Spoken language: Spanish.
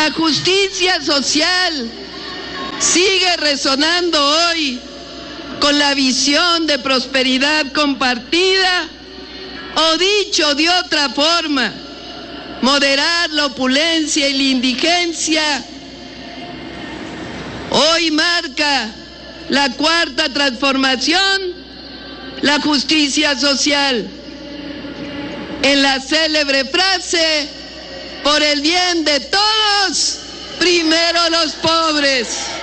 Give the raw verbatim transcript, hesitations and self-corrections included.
La justicia social sigue resonando hoy con la visión de prosperidad compartida, o dicho de otra forma, moderar la opulencia y la indigencia. Hoy marca la cuarta transformación, la justicia social. En la célebre frase, por el bien de todos, primero los pobres.